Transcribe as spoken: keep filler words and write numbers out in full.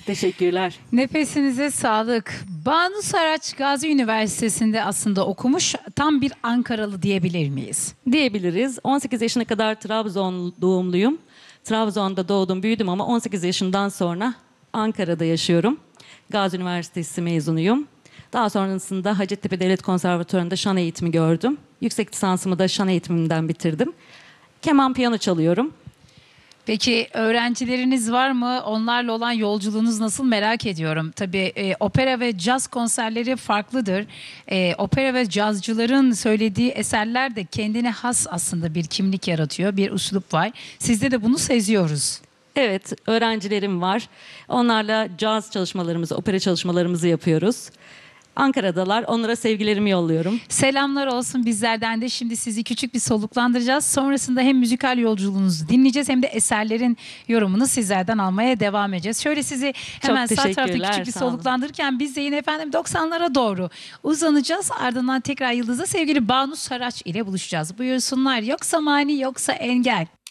Teşekkürler. Nefesinize sağlık. Banu Saraç Gazi Üniversitesi'nde aslında okumuş. Tam bir Ankaralı diyebilir miyiz? Diyebiliriz. on sekiz yaşına kadar Trabzon doğumluyum. Trabzon'da doğdum, büyüdüm ama on sekiz yaşından sonra Ankara'da yaşıyorum. Gazi Üniversitesi mezunuyum. Daha sonrasında Hacettepe Devlet Konservatuvarı'nda şan eğitimi gördüm. Yüksek lisansımı da şan eğitiminden bitirdim. Keman, piyano çalıyorum. Peki öğrencileriniz var mı? Onlarla olan yolculuğunuz nasıl, merak ediyorum. Tabii e, opera ve caz konserleri farklıdır. E, opera ve cazcıların söylediği eserler de kendine has aslında bir kimlik yaratıyor, bir üslup var. Sizde de bunu seziyoruz. Evet, öğrencilerim var. Onlarla caz çalışmalarımızı, opera çalışmalarımızı yapıyoruz. Ankara'dalar. Onlara sevgilerimi yolluyorum. Selamlar olsun bizlerden de. Şimdi sizi küçük bir soluklandıracağız. Sonrasında hem müzikal yolculuğunuzu dinleyeceğiz hem de eserlerin yorumunu sizlerden almaya devam edeceğiz. Şöyle sizi hemen sağ tarafta teşekkürler, küçük bir sağ olun. soluklandırırken biz de yine efendim doksanlara doğru uzanacağız. Ardından tekrar Yıldız'da sevgili Banu Saraç ile buluşacağız. Buyursunlar. Yoksa mani yoksa engel.